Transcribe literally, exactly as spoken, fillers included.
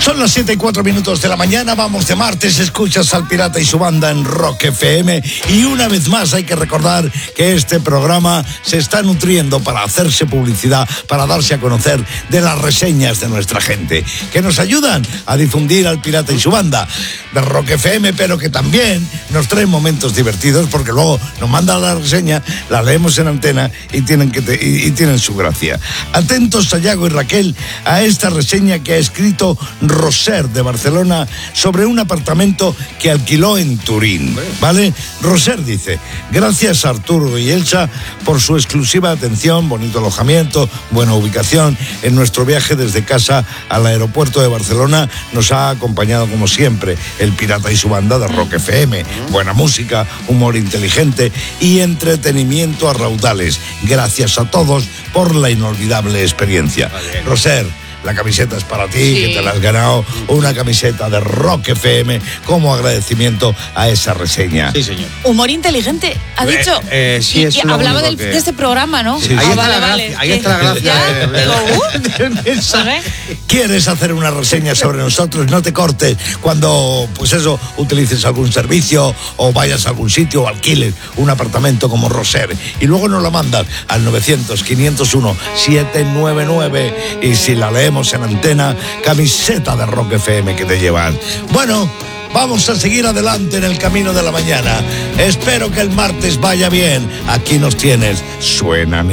Son las siete y cuatro minutos de la mañana, vamos de martes, escuchas al Pirata y su banda en Rock F M y una vez más hay que recordar que este programa se está nutriendo para hacerse publicidad, para darse a conocer de las reseñas de nuestra gente, que nos ayudan a difundir al Pirata y su banda de Rock F M, pero que también nos traen momentos divertidos porque luego nos mandan la reseña, la leemos en antena y tienen, que te, y, y tienen su gracia. Atentos, Sayago y Raquel, a esta reseña que ha escrito Roser de Barcelona sobre un apartamento que alquiló en Turín, ¿vale? Roser dice: gracias a Arturo y Elsa por su exclusiva atención, bonito alojamiento, buena ubicación. En nuestro viaje desde casa al aeropuerto de Barcelona nos ha acompañado como siempre el Pirata y su banda de Rock F M. Buena música, humor inteligente y entretenimiento a raudales. Gracias a todos por la inolvidable experiencia. Roser, la camiseta es para ti, sí, que te la has ganado, una camiseta de Rock F M como agradecimiento a esa reseña. Sí, señor. Humor inteligente, ha dicho. Eh, eh, sí, es y, y hablaba del, que... de este programa, ¿no? Sí, ahí, ah, está vale, la vale, gracia, ahí está la gracia. Ya, digo, uh, ¿Quieres hacer una reseña sobre nosotros? No te cortes cuando, pues eso, utilices algún servicio o vayas a algún sitio o alquiles un apartamento como Roser y luego nos la mandas al novecientos, quinientos uno, setecientos noventa y nueve y si la leemos en antena, camiseta de Rock F M que te llevan. Bueno, vamos a seguir adelante en el camino de la mañana. Espero que el martes vaya bien. Aquí nos tienes. Suenan